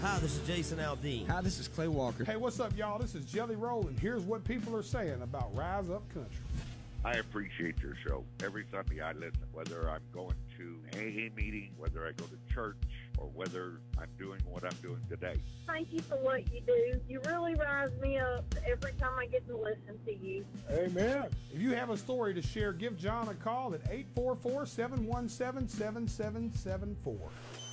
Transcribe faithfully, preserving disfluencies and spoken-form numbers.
Hi, this is Jason Aldean. Hi, this is Clay Walker. Hey, what's up, y'all? This is Jelly Roll, and here's what people are saying about Rise Up Country. I appreciate your show. Every Sunday I listen, whether I'm going to a A A meeting, whether I go to church, or whether I'm doing what I'm doing today. Thank you for what you do. You really rise me up every time I get to listen to you. Amen. If you have a story to share, give John a call at eight four four, seven one seven, seven seven seven four.